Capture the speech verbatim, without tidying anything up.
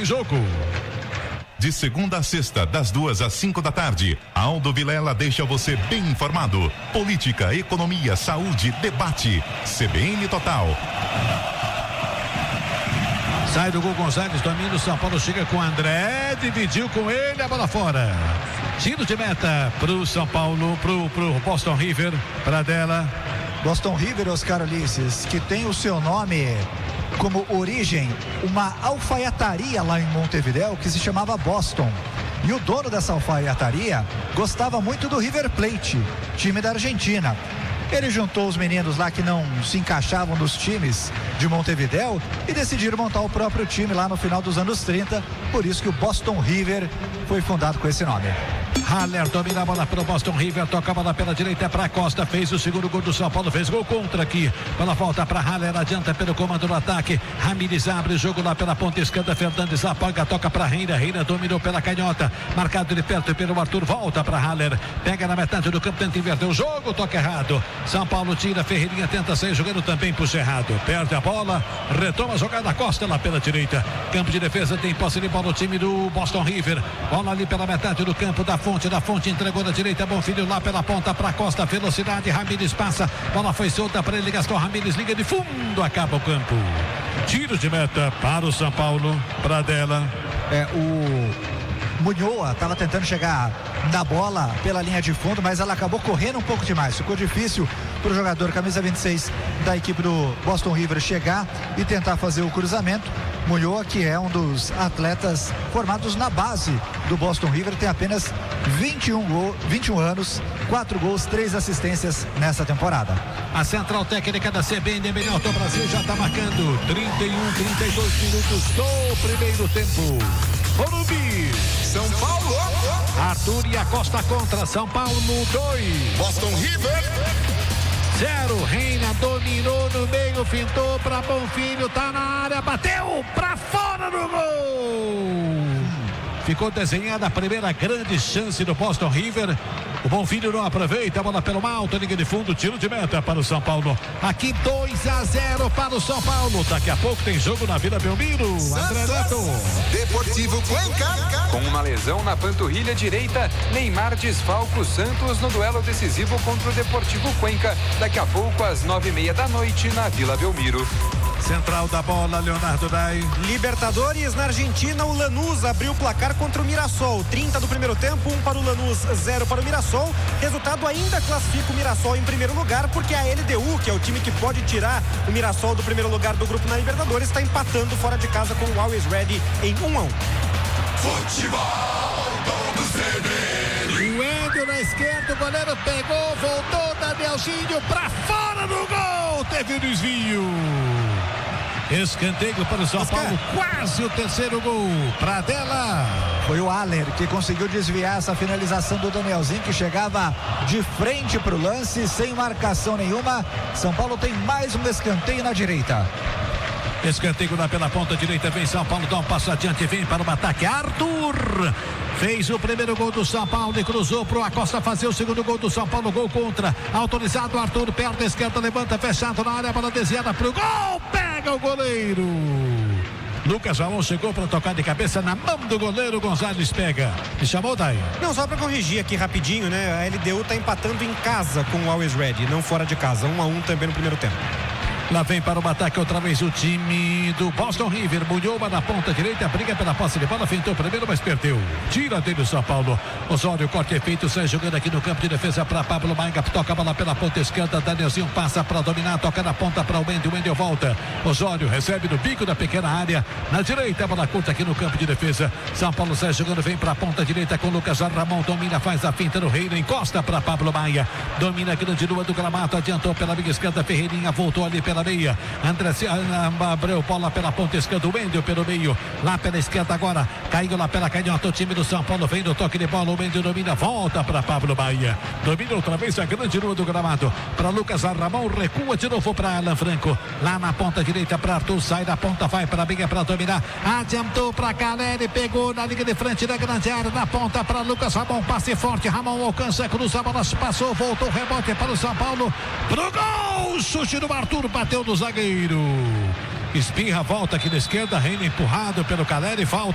jogo. De segunda a sexta, das duas às cinco da tarde, Aldo Vilela deixa você bem informado. Política, economia, saúde, debate. C B N Total. Sai do gol Gonzalez, domina o São Paulo, chega com o André, dividiu com ele, a bola fora. Tiro de meta pro São Paulo, pro, pro Boston River, pra dela. Boston River, Oscar Ulisses, que tem o seu nome como origem uma alfaiataria lá em Montevidéu que se chamava Boston. E o dono dessa alfaiataria gostava muito do River Plate, time da Argentina. Ele juntou os meninos lá que não se encaixavam nos times de Montevidéu e decidiram montar o próprio time lá no final dos anos trinta. Por isso que o Boston River foi fundado com esse nome. Haller domina a bola para o Boston River, toca a bola pela direita para Costa, fez o segundo gol do São Paulo, fez gol contra aqui. Bola volta para Haller, adianta pelo comando do ataque. Ramírez abre o jogo lá pela ponta esquerda, Fernandes apaga, toca para Reina, Reina dominou pela canhota, marcado de perto pelo Arthur, volta para Haller, pega na metade do campo, tenta inverter o jogo, toca errado. São Paulo tira, Ferreirinha tenta sair jogando também, puxa errado, perde a bola, retoma a jogada, Costa lá pela direita. Campo de defesa, tem posse de bola o time do Boston River. Bola ali pela metade do campo da Fonte, da Fonte entregou na direita, Bonfilho lá pela ponta para Costa, velocidade, Ramírez passa, bola foi solta para ele, Gaston Ramírez liga de fundo, acaba o campo. Tiro de meta para o São Paulo, para dela. É, o Munhoa estava tentando chegar na bola pela linha de fundo, mas ela acabou correndo um pouco demais. Ficou difícil para o jogador camisa vinte e seis da equipe do Boston River chegar e tentar fazer o cruzamento. Munhoa, que é um dos atletas formados na base do Boston River, tem apenas vinte e um, gol, vinte e um anos, quatro gols, três assistências nessa temporada. A central técnica da C B N melhor do Brasil já está marcando trinta e um, trinta e dois minutos do primeiro tempo. Morumbi, São Paulo, Arthur e a Costa contra São Paulo dois. Boston River zero, Reina dominou no meio, fintou para Bonfilho, tá na área, bateu pra fora do gol. Ficou desenhada a primeira grande chance do Boston River. O Bonfilho não aproveita, a bola pelo alto, linha de fundo, tiro de meta para o São Paulo. Aqui dois a zero para o São Paulo. Daqui a pouco tem jogo na Vila Belmiro. André Neto. Deportivo Cuenca. Com uma lesão na panturrilha direita, Neymar desfalca o Santos no duelo decisivo contra o Deportivo Cuenca. Daqui a pouco, às nove e meia da noite, na Vila Belmiro. Central da bola, Leonardo Dai. Libertadores na Argentina, o Lanús abriu o placar contra o Mirassol. trinta do primeiro tempo, um para o Lanús, zero para o Mirassol. Resultado ainda classifica o Mirassol em primeiro lugar, porque a L D U, que é o time que pode tirar o Mirassol do primeiro lugar do grupo na Libertadores, está empatando fora de casa com o Always Ready em um a um. Futebol do C B N. O Endo na esquerda, o goleiro pegou, voltou, Danielzinho pra fora do gol. Teve o desvio. Escanteio para o São Paulo, quase o terceiro gol para dela. Foi o Haller que conseguiu desviar essa finalização do Danielzinho, que chegava de frente para o lance, sem marcação nenhuma. São Paulo tem mais um escanteio na direita. Escanteio lá pela ponta direita, vem São Paulo, dá um passo adiante, vem para o ataque. Arthur fez o primeiro gol do São Paulo e cruzou pro Acosta fazer o segundo gol do São Paulo, gol contra. Autorizado, Arthur, perna esquerda, levanta, fechado na área, bola desviada pro gol, pega o goleiro. Lucas Ramon chegou para tocar de cabeça na mão do goleiro, Gonzalez pega. Me chamou, Dai? Não, só para corrigir aqui rapidinho, né? A L D U tá empatando em casa com o Always Ready, não fora de casa. Um a um também no primeiro tempo. Lá vem para o ataque outra vez o time do Boston River. Munhoa na ponta direita, briga pela posse de bola, fintou primeiro, mas perdeu. Tira dele o São Paulo. Osório, corte é feito, sai jogando aqui no campo de defesa para Pablo Maia, toca a bola pela ponta esquerda, Danielzinho passa para dominar, toca na ponta para o Wendel, Wendel volta. Osório recebe no bico da pequena área, na direita, a bola curta aqui no campo de defesa. São Paulo sai jogando, vem para a ponta direita com Lucas Ramon, domina, faz a finta no Reino, encosta para Pablo Maia, domina a grande lua do Gramado, adiantou pela meia esquerda, Ferreirinha voltou ali pela meia, André abriu bola pela ponta esquerda, o Wendel pelo meio, lá pela esquerda agora, caiu lá pela canhota, o time do São Paulo vem no toque de bola, o Wendel domina, volta para Pablo Maia, domina outra vez a grande lua do Gramado, para Lucas Ramon, recua de novo para Alan Franco, lá na ponta direita para Arthur, sai da ponta, vai para a briga para dominar, adiantou para Caleri, pegou na linha de frente da grande área, na ponta para Lucas Ramon, passe forte, Ramon alcança, cruza a bola, passou, voltou, rebote para o São Paulo, pro gol, chute do Arthur, bateu no zagueiro, espirra, volta aqui na esquerda, Reina empurrado pelo Caleri, falta.